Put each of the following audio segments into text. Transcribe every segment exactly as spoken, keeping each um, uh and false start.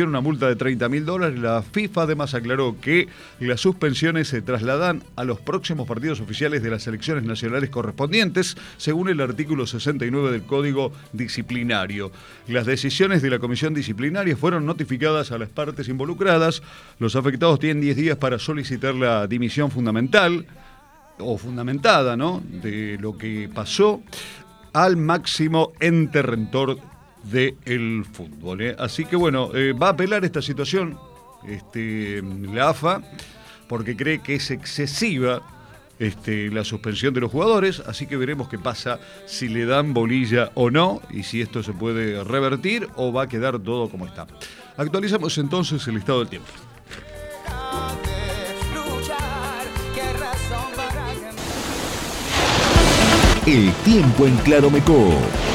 una multa de treinta mil dólares. La FIFA además aclaró que las suspensiones se trasladan a los próximos partidos oficiales de las selecciones nacionales correspondientes, según el artículo sesenta y nueve del Código Disciplinario. Las decisiones de la comisión disciplinaria fueron notificadas a las partes involucradas. Los afectados tienen diez días para solicitar la dimisión fundamental o fundamentada, ¿no?, de lo que pasó al máximo ente rentor del fútbol, ¿eh? Así que bueno, eh, va a apelar esta situación este, la A F A, porque cree que es excesiva este, la suspensión de los jugadores, así que veremos qué pasa, si le dan bolilla o no, y si esto se puede revertir o va a quedar todo como está. Actualizamos entonces el estado del tiempo. El tiempo en Claromecó.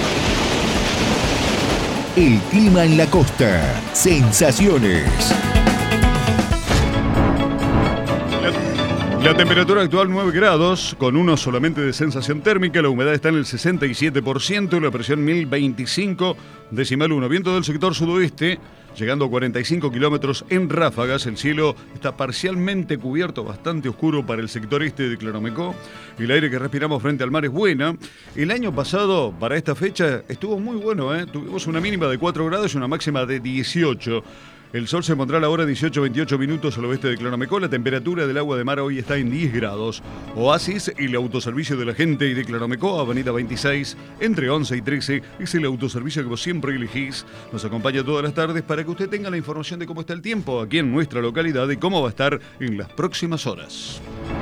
El clima en la costa. Sensaciones. La, la temperatura actual nueve grados, con uno solamente de sensación térmica. La humedad está en el sesenta y siete por ciento. La presión mil veinticinco decimal uno. Viento del sector sudoeste, llegando a cuarenta y cinco kilómetros en ráfagas. El cielo está parcialmente cubierto, bastante oscuro para el sector este de Claromecó. El aire que respiramos frente al mar es buena. El año pasado, para esta fecha, estuvo muy bueno, ¿eh? Tuvimos una mínima de cuatro grados y una máxima de dieciocho. El sol se pondrá a la hora dieciocho veintiocho minutos al oeste de Claromecó. La temperatura del agua de mar hoy está en diez grados. Oasis, el autoservicio de la gente y de Claromecó, avenida veintiséis, entre once y trece. Es el autoservicio que vos siempre elegís. Nos acompaña todas las tardes para que usted tenga la información de cómo está el tiempo aquí en nuestra localidad y cómo va a estar en las próximas horas.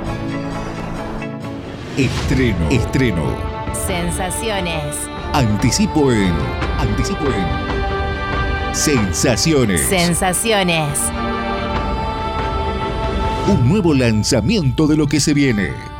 Estreno. Estreno. Sensaciones. Anticipo en. Anticipo en. Sensaciones. Sensaciones. Un nuevo lanzamiento de lo que se viene.